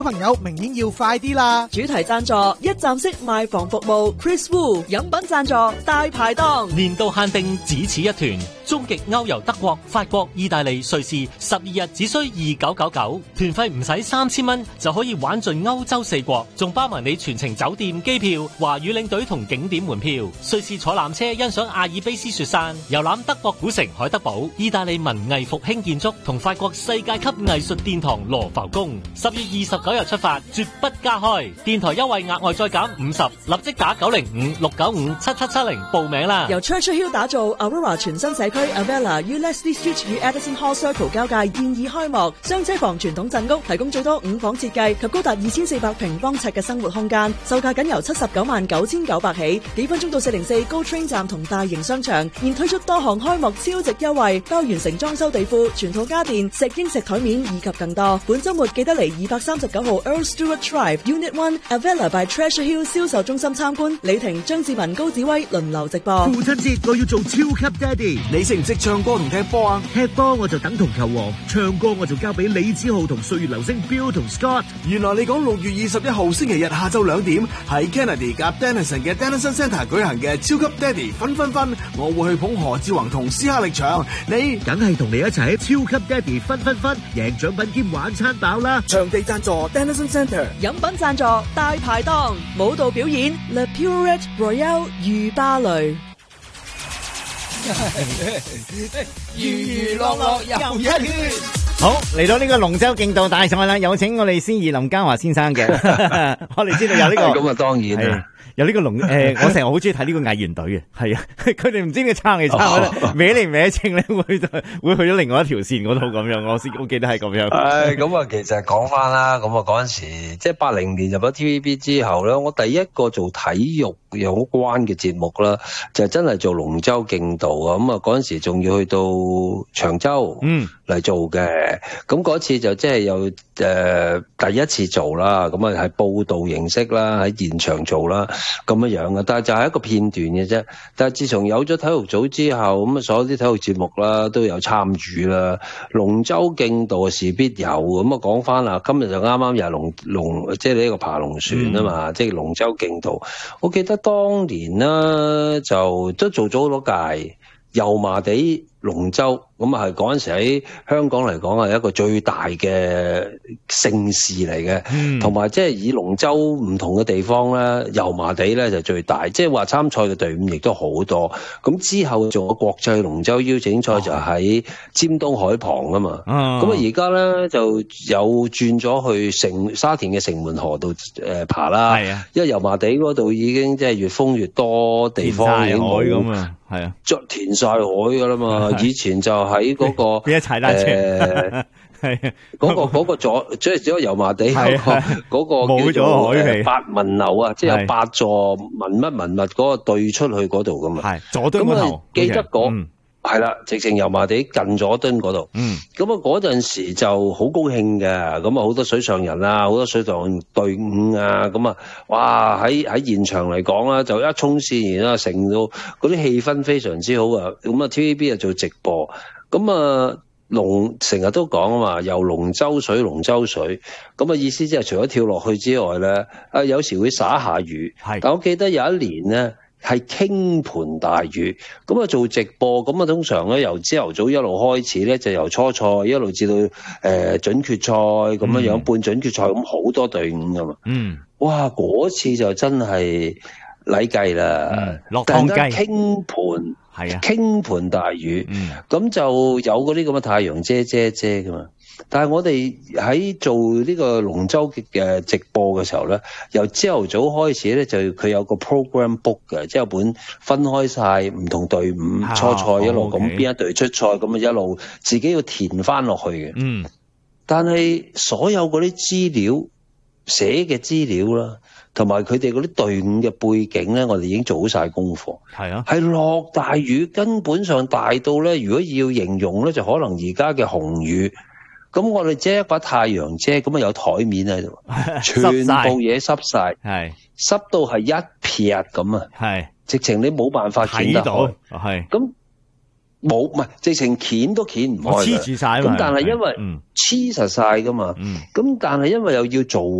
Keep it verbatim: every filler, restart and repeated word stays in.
朋友明顯要快啲啦！ 主題贊助一站式賣房服務 Chris Wu， 飲品贊助大排檔， 年度限定只此一團，終極歐遊德國、法國、意大利、瑞士，十二日只需二九九九，團費唔使三千蚊就可以玩盡歐洲四國，仲包埋你全程酒店、機票、華語領隊同景點門票。瑞士坐纜車欣賞阿爾卑斯雪山，遊覽德國古城海德堡，意大利文藝復興建築同法國世界級藝術殿堂羅浮宮。十月二十九日出發，絕不加開。電台優惠額外再減五十，立即打九零五六九五七七七零報名啦！ 由 Churchill Hill 打造 Aurora 全新社區 Avella 於 Leslie Street 與 Edison Hall Circle 交界現已開幕，雙車房傳統鎮屋提供最多五房設計及高達二千四百平方尺嘅生活空間，售價僅由七十九萬九千九百起，幾分鐘到四零四 GO Train 站同大型商場，現推出多項開幕超值優惠，包完成裝修地庫、全套家電、石英石台面以及更多。本週末記得嚟二百三十九號 Earl Stewart Drive Unit One Avella by Treasure Hill 銷售中心參觀。李婷、張志文、高子威輪流直播。 父親節我要做超級爹哋，你識唔識唱歌同踢波啊？踢波我就等同球王，唱歌我就交俾李子浩同歲月流星 Bill 同 Scott。 原來你講六月二十一號星期日下晝兩點喺 Kennedy 夾 Denison 嘅 Denison Centre 舉行嘅超級爹哋分分分，我會去捧何志宏同斯克力場，你梗係同你一齊喺超級爹哋分分分，贏獎品兼玩餐飽啦！ 場地贊助 Denison Centre， 飲品贊助大排檔，舞蹈表演 Le Purette Royale 御芭蕾。 娛娛樂樂又一圈。 好，嚟到呢個龍舟競渡大賽啦，有請我哋司儀林嘉華先生嘅。我哋知道有呢、這個， 咁啊當然啦， 有呢個龍誒、呃，我成日好中意睇呢個藝員隊嘅，係啊，佢哋唔知呢個撐嚟撐去，歪嚟歪稱咧，會會去咗另外一條線嗰度咁樣，我先我記得係咁樣。 誒，咁啊，其實講翻啦，咁啊嗰陣時即係八零年入咗 T V B 之後咧，我第一個做體育有關嘅節目啦，就真係做龍舟競渡啊！咁啊嗰陣時仲要去到長洲，嗯，嚟做嘅。咁嗰次就即係有誒第一次做啦，咁啊係報道形式啦，喺現場做啦，咁樣樣嘅。但係就係一個片段嘅啫。但係自從有咗體育組之後，咁啊所有啲體育節目啦都有參與啦。龍舟競渡事必有。咁啊講翻啦，今日就啱啱又係龍龍，即係呢個爬龍船啊嘛，嗯、即係龍舟競渡。我記得當年啦，就都做咗好多屆油麻地龍舟。咁啊，係嗰陣時喺香港嚟講係一個最大嘅盛事嚟嘅，同埋即係以龍舟唔同嘅地方咧，油麻地咧就最大，即係話參賽嘅隊伍亦都好多。咁之後仲有國際龍舟邀請賽就喺尖東海旁啊嘛。咁啊，而家咧就有轉咗去城沙田嘅城門河度誒爬啦。係啊，因為油麻地嗰度已經即係越封越多地方已經冇咁啊，係啊，填晒海㗎啦嘛。以前就喺嗰、那個邊一踩單車？係、呃、啊， 嗰、那個嗰、那個左，即係只有油麻地嗰、那個嗰個叫做八文樓啊，即係有八座文乜文物嗰個對出去嗰度噶嘛。係佐敦嗰頭，記得嗰係啦，直情油麻地近佐敦嗰度。嗯，咁啊嗰陣時就好高興嘅，咁啊好多水上人啊，好多水上隊伍啊，咁啊，哇喺喺現場嚟講啦，就一衝線然啦，成到嗰啲氣氛非常之好啊。咁啊 T V B 就做直播。咁啊，龍成日都講啊嘛，由龍舟水，龍舟水。咁啊，意思即係除咗跳落去之外咧，啊有時會灑下雨。係，但我記得有一年咧係傾盆大雨。咁啊做直播，咁啊通常咧由朝頭早一路開始咧，就由初賽一路至到誒、呃、準決賽咁樣樣，半準決賽咁好多隊伍噶嘛。嗯，哇嗰次就真係禮計啦，落湯雞傾盆。係啊，傾盆大雨，咁、嗯、就有嗰啲咁嘅太陽遮遮遮噶嘛。但係我哋喺做呢個龍舟嘅直播嘅時候咧，由朝頭早開始咧，就佢有個 program book 嘅，即係有本分開晒唔同隊伍、啊、初賽一路咁邊、okay. 一隊出賽咁啊，一路自己要填翻落去嘅。嗯，但係所有嗰啲資料寫嘅資料啦。同埋佢哋嗰啲隊伍嘅背景咧，我哋已經做好晒功課。係啊，係落大雨，根本上大到咧，如果要形容咧，就可能而家嘅紅雨。咁我哋遮一把太陽遮，咁啊有台面喺度，全部嘢濕晒，係濕到係一撇咁啊，係直情你冇辦法見得到。係咁冇，唔係直情鉗都鉗唔開， 黐住晒。 咁但係因為黐實晒噶嘛，咁、嗯、但係因為又要做